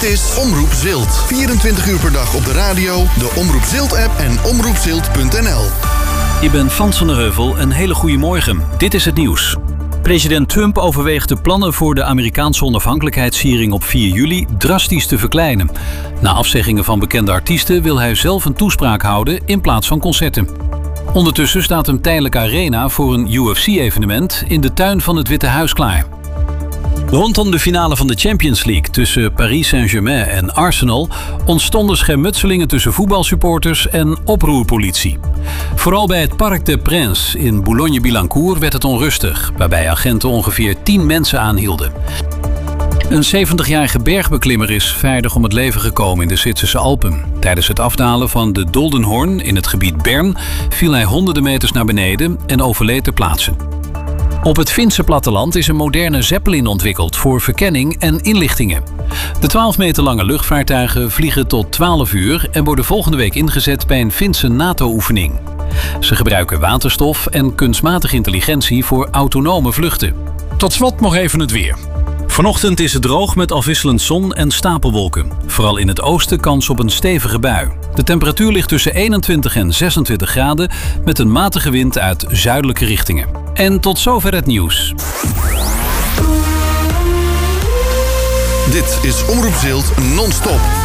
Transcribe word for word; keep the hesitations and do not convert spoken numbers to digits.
is Omroep Zilt. vierentwintig uur per dag op de radio, de Omroep Zilt-app en omroep zilt punt n l. Ik ben Frans van der Heuvel. Een hele goede morgen. Dit is het nieuws. President Trump overweegt de plannen voor de Amerikaanse onafhankelijkheidsviering op vier juli drastisch te verkleinen. Na afzeggingen van bekende artiesten wil hij zelf een toespraak houden in plaats van concerten. Ondertussen staat een tijdelijke arena voor een U F C-evenement in de tuin van het Witte Huis klaar. Rondom de finale van de Champions League tussen Paris Saint-Germain en Arsenal ontstonden schermutselingen tussen voetbalsupporters en oproerpolitie. Vooral bij het Parc des Princes in Boulogne-Billancourt werd het onrustig, waarbij agenten ongeveer tien mensen aanhielden. Een zeventigjarige bergbeklimmer is veilig om het leven gekomen in de Zwitserse Alpen. Tijdens het afdalen van de Doldenhorn in het gebied Bern viel hij honderden meters naar beneden en overleed ter plaatse. Op het Finse platteland is een moderne Zeppelin ontwikkeld voor verkenning en inlichtingen. De twaalf meter lange luchtvaartuigen vliegen tot twaalf uur en worden volgende week ingezet bij een Finse NATO-oefening. Ze gebruiken waterstof en kunstmatige intelligentie voor autonome vluchten. Tot slot nog even het weer. Vanochtend is het droog met afwisselend zon en stapelwolken. Vooral in het oosten kans op een stevige bui. De temperatuur ligt tussen eenentwintig en zesentwintig graden met een matige wind uit zuidelijke richtingen. En tot zover het nieuws. Dit is Omroep Zilt non-stop.